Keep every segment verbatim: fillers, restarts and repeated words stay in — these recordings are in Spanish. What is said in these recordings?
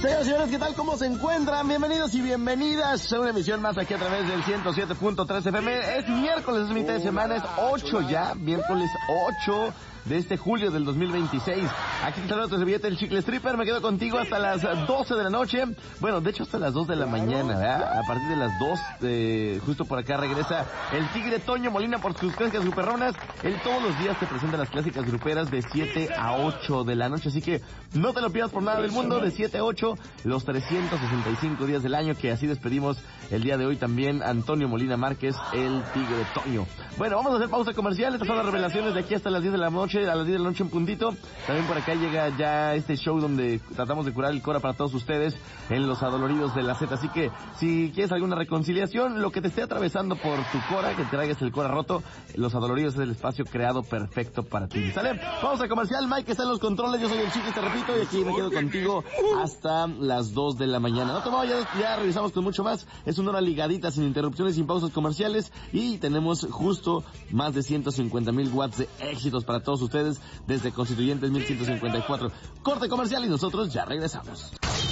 Señoras y señores, ¿qué tal? ¿Cómo se encuentran? Bienvenidos y bienvenidas a una emisión más aquí a través del ciento siete punto tres F M. Es miércoles, es mitad de semana, es ocho ya, miércoles ocho de este julio del dos mil veintiséis. Aquí te saluda tu servilleta, el Chicle Stripper. Me quedo contigo hasta las doce de la noche. Bueno, de hecho hasta las dos de la mañana, ¿verdad? A partir de las dos, eh, justo por acá regresa el Tigre Toño Molina por sus clásicas gruperronas. Él todos los días te presenta las clásicas gruperas de siete a ocho de la noche. Así que no te lo pierdas por nada del mundo, de siete a ocho, los trescientos sesenta y cinco días del año, que así despedimos el día de hoy también Antonio Molina Márquez, el Tigre Toño. Bueno, vamos a hacer pausa comercial. Estas son las revelaciones de aquí hasta las diez de la noche. A las diez de la noche en puntito. También por acá llega ya este show donde tratamos de curar el Cora para todos ustedes en los adoloridos de la Z. Así que si quieres alguna reconciliación, lo que te esté atravesando por tu Cora, que traigas el Cora roto, los adoloridos es el espacio creado perfecto para ti. ¿Sale? Vamos a comercial. Mike está en los controles. Yo soy el Chicle, te repito, y aquí me quedo contigo hasta las dos de la mañana. No te vayas, ya, ya revisamos con mucho más. Es una hora ligadita, sin interrupciones, sin pausas comerciales, y tenemos justo más de ciento cincuenta mil watts de éxitos para todos ustedes desde Constituyentes mil ciento cincuenta y cuatro. Corte comercial y nosotros ya regresamos.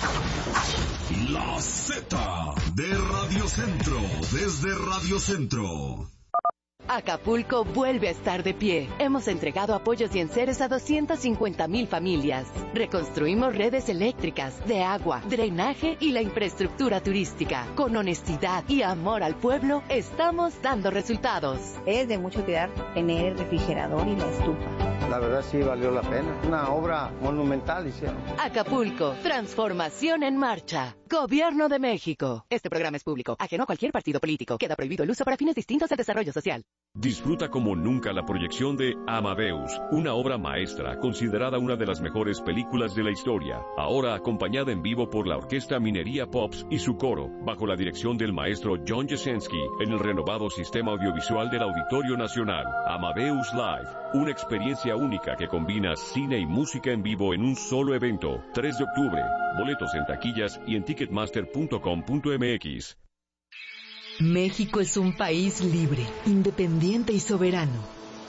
La Z de Radio Centro, desde Radio Centro. Acapulco vuelve a estar de pie. Hemos entregado apoyos y enseres a doscientas cincuenta mil familias. Reconstruimos redes eléctricas, de agua, drenaje y la infraestructura turística. Con honestidad y amor al pueblo, estamos dando resultados. Es de mucho cuidar tener el refrigerador y la estufa. La verdad sí valió la pena. Una obra monumental hicieron. Acapulco, transformación en marcha. Gobierno de México. Este programa es público, ajeno a cualquier partido político. Queda prohibido el uso para fines distintos al desarrollo social. Disfruta como nunca la proyección de Amadeus, una obra maestra considerada una de las mejores películas de la historia, ahora acompañada en vivo por la Orquesta Minería Pops y su coro, bajo la dirección del maestro John Jasenski, en el renovado sistema audiovisual del Auditorio Nacional. Amadeus Live, una experiencia única que combina cine y música en vivo en un solo evento. tres de octubre, boletos en taquillas y en ticketmaster punto com punto m x. México es un país libre, independiente y soberano.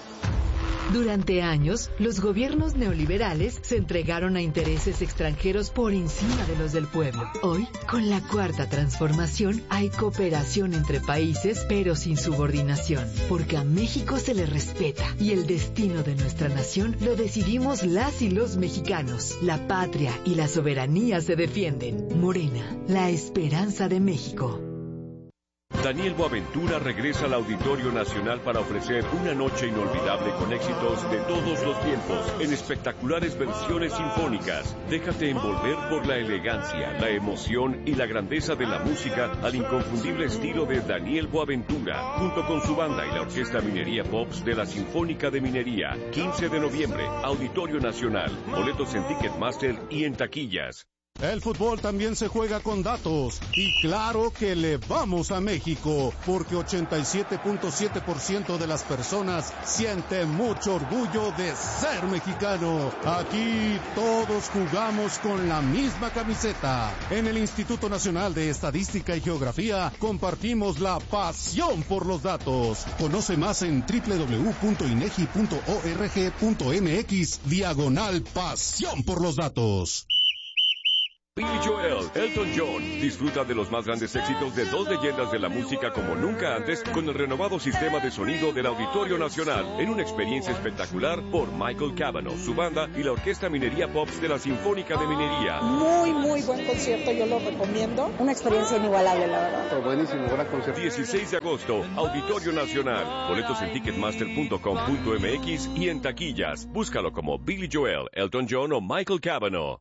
Durante años, los gobiernos neoliberales se entregaron a intereses extranjeros por encima de los del pueblo. Hoy, con la cuarta transformación, hay cooperación entre países, pero sin subordinación, porque a México se le respeta y el destino de nuestra nación lo decidimos las y los mexicanos. La patria y la soberanía se defienden. Morena, la esperanza de México. Daniel Boaventura regresa al Auditorio Nacional para ofrecer una noche inolvidable con éxitos de todos los tiempos, en espectaculares versiones sinfónicas. Déjate envolver por la elegancia, la emoción y la grandeza de la música al inconfundible estilo de Daniel Boaventura, junto con su banda y la Orquesta Minería Pops de la Sinfónica de Minería. quince de noviembre, Auditorio Nacional. Boletos en Ticketmaster y en taquillas. El fútbol también se juega con datos, y claro que le vamos a México, porque ochenta y siete punto siete por ciento de las personas sienten mucho orgullo de ser mexicano. Aquí todos jugamos con la misma camiseta. En el Instituto Nacional de Estadística y Geografía compartimos la pasión por los datos. Conoce más en doble u doble u doble u punto inegi punto org punto m x diagonal pasión por los datos. Billy Joel, Elton John, disfruta de los más grandes éxitos de dos leyendas de la música como nunca antes con el renovado sistema de sonido del Auditorio Nacional, en una experiencia espectacular por Michael Cavanaugh, su banda y la Orquesta Minería Pops de la Sinfónica de Minería. Muy, muy buen concierto, yo lo recomiendo. Una experiencia inigualable, la verdad. Pero buenísimo, gran concierto. dieciséis de agosto, Auditorio Nacional. Boletos en ticketmaster punto com punto m x y en taquillas. Búscalo como Billy Joel, Elton John o Michael Cavanaugh.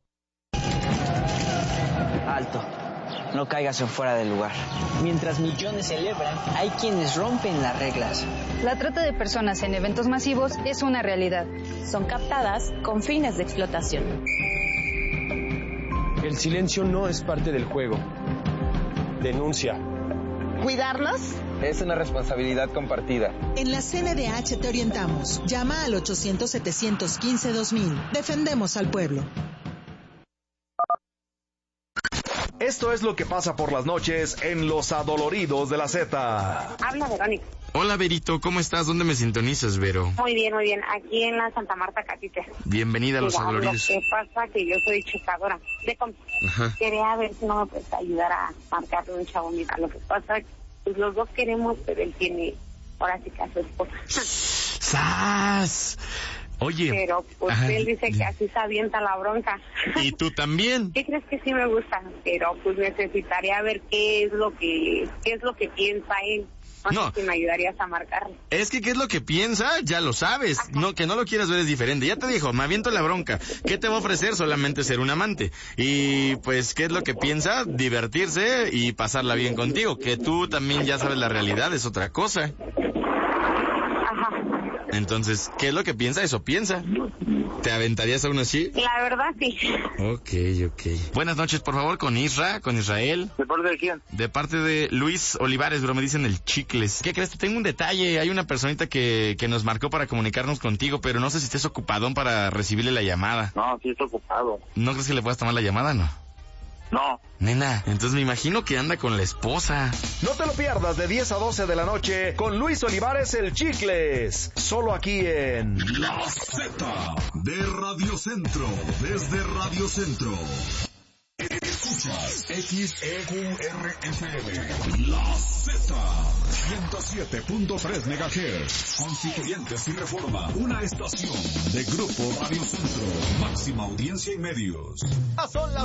Alto, no caigas en fuera del lugar. Mientras millones celebran, hay quienes rompen las reglas. La trata de personas en eventos masivos es una realidad. Son captadas con fines de explotación. El silencio no es parte del juego. Denuncia. ¿Cuidarnos? Es una responsabilidad compartida. En la C N D H te orientamos. Llama al ochocientos, setecientos quince, dos mil. Defendemos al pueblo. Esto es lo que pasa por las noches en Los Adoloridos de la Z. Habla Verónica. Hola, Verito, ¿cómo estás? ¿Dónde me sintonizas, Vero? Muy bien, muy bien. Aquí en la Santa Marta, Catite. Bienvenida a Los Agloridos. Lo que pasa que yo soy checadora de comp. Ajá. Quería ver si no me puedes ayudar a marcarle un chavo. Mira, lo que pasa es que pues, los dos queremos, pero él tiene ahora sí que a su esposa. ¡Sas! Oye. Pero pues ajá, él dice que así se avienta la bronca. ¿Y tú también? ¿Qué crees que sí me gusta? Pero pues necesitaría ver qué es lo que, qué es lo que piensa él. No, no. Si me ayudarías a marcarle. Es que qué es lo que piensa, ya lo sabes. Ajá. No, que no lo quieras ver es diferente. Ya te dijo, me aviento la bronca. ¿Qué te va a ofrecer? Solamente ser un amante. Y pues, ¿qué es lo que piensa? Divertirse y pasarla bien contigo. Que tú también ya sabes la realidad, es otra cosa. Ajá. Entonces, ¿qué es lo que piensa? Eso piensa. ¿Te aventarías aún así? La verdad, sí. Ok, ok. Buenas noches, por favor, con Isra, con Israel. ¿De parte de quién? De parte de Luis Olivares, bro, me dicen el Chicles. ¿Qué crees? Tengo un detalle. Hay una personita que, que nos marcó para comunicarnos contigo, pero no sé si estés ocupadón para recibirle la llamada. No, sí estoy ocupado. ¿No crees que le puedas tomar la llamada, no? No. Nena, entonces me imagino que anda con la esposa. No te lo pierdas de diez a doce de la noche con Luis Olivares el Chicles. Solo aquí en La Z de Radio Centro. Desde Radio Centro. Escuchas X E Q R F M. La Z. ciento siete punto tres megahertz. Constituyentes y Reforma. Una estación de Grupo Radio Centro. Máxima audiencia y medios. Son las